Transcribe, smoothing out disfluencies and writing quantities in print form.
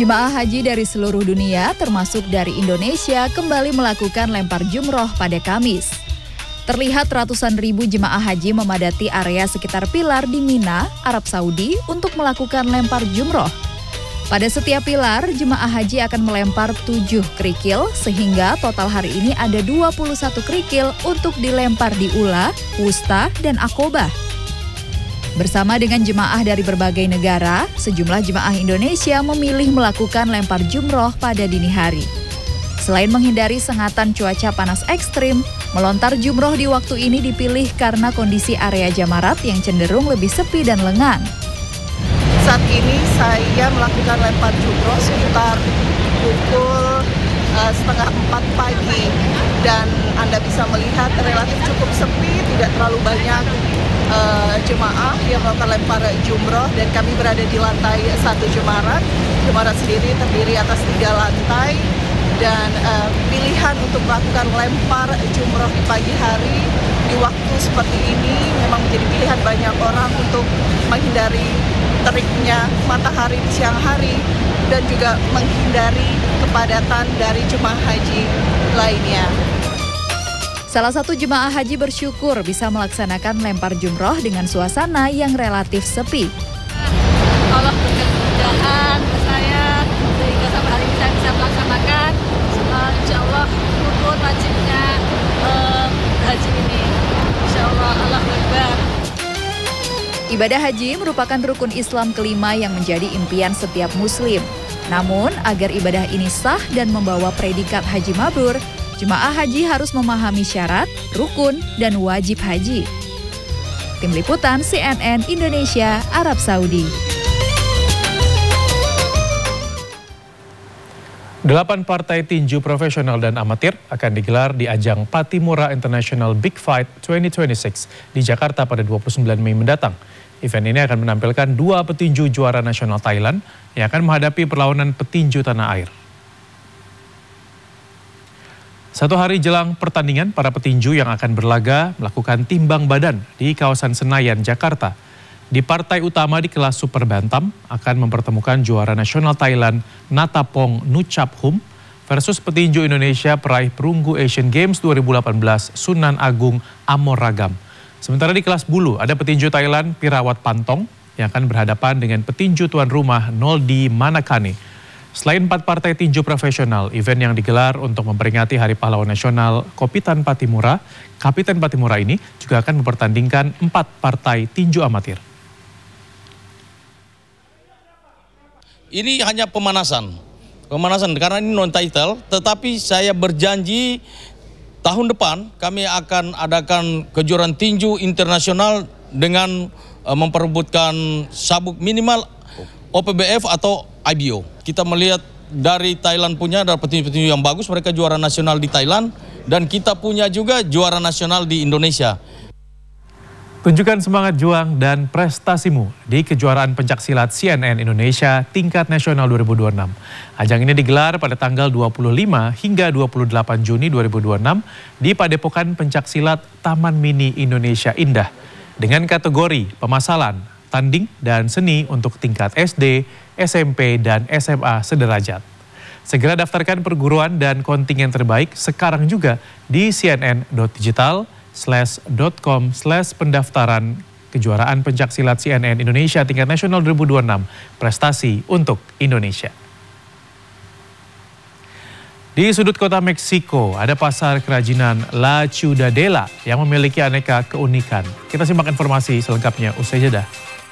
Jemaah haji dari seluruh dunia, termasuk dari Indonesia, kembali melakukan lempar jumroh pada Kamis. Terlihat ratusan ribu jemaah haji memadati area sekitar pilar di Mina, Arab Saudi, untuk melakukan lempar jumroh. Pada setiap pilar, jemaah haji akan melempar 7 kerikil, sehingga total hari ini ada 21 kerikil untuk dilempar di Ula, Wusta, dan Aqobah. Bersama dengan jemaah dari berbagai negara, sejumlah jemaah Indonesia memilih melakukan lempar jumroh pada dini hari. Selain menghindari sengatan cuaca panas ekstrim, melontar jumroh di waktu ini dipilih karena kondisi area jamarat yang cenderung lebih sepi dan lengang. Saat ini saya melakukan lempar jumroh sekitar pukul 3:30 pagi dan Anda bisa melihat relatif cukup sepi, tidak terlalu banyak jemaah yang melakukan lempar jumroh, dan kami berada di lantai 1 jemarat. Jemarat sendiri terdiri atas 3 lantai, dan pilihan untuk melakukan lempar jumroh di pagi hari di waktu seperti ini memang menjadi pilihan banyak orang untuk menghindari teriknya matahari di siang hari dan juga menghindari kepadatan dari jemaah haji lainnya. Salah satu jemaah haji bersyukur bisa melaksanakan lempar jumroh dengan suasana yang relatif sepi. Allah berikan kemudahan ke saya sehingga sampai hari ini saya bisa melaksanakan. Insya Allah rukun wajibnya haji ini. Insya Allah Allah Akbar. Ibadah haji merupakan rukun Islam kelima yang menjadi impian setiap muslim. Namun, agar ibadah ini sah dan membawa predikat haji mabrur, jemaah haji harus memahami syarat, rukun, dan wajib haji. Tim Liputan CNN Indonesia, Arab Saudi. 8 partai tinju profesional dan amatir akan digelar di ajang Pattimura International Big Fight 2026 di Jakarta pada 29 Mei mendatang. Event ini akan menampilkan 2 petinju juara nasional Thailand yang akan menghadapi perlawanan petinju tanah air. 1 hari jelang pertandingan, para petinju yang akan berlaga melakukan timbang badan di kawasan Senayan, Jakarta. Di partai utama di kelas Super Bantam akan mempertemukan juara nasional Thailand Natapong Nuchaphum versus petinju Indonesia peraih perunggu Asian Games 2018 Sunan Agung Amoragam. Sementara di kelas bulu ada petinju Thailand Pirawat Pantong yang akan berhadapan dengan petinju tuan rumah Noldi Manakane. Selain 4 partai tinju profesional, event yang digelar untuk memperingati Hari Pahlawan Nasional Kapitan Pattimura ini juga akan mempertandingkan 4 partai tinju amatir. Ini hanya pemanasan karena ini non-title, tetapi saya berjanji tahun depan kami akan adakan kejuaraan tinju internasional dengan memperebutkan sabuk minimal OPBF atau IBO. Kita melihat dari Thailand punya ada petinju-petinju yang bagus, mereka juara nasional di Thailand, dan kita punya juga juara nasional di Indonesia. Tunjukkan semangat juang dan prestasimu di kejuaraan pencaksilat CNN Indonesia tingkat nasional 2026. Ajang ini digelar pada tanggal 25 hingga 28 Juni 2026 di Padepokan Pencaksilat Taman Mini Indonesia Indah dengan kategori pemasalan, tanding, dan seni untuk tingkat SD, SMP, dan SMA sederajat. Segera daftarkan perguruan dan kontingen terbaik sekarang juga di cnn.digital/.com/pendaftaran kejuaraan pencaksilat CNN Indonesia tingkat nasional 2026, prestasi untuk Indonesia. Di sudut kota Meksiko ada pasar kerajinan La Ciudadela yang memiliki aneka keunikan. Kita simak informasi selengkapnya usai jeda.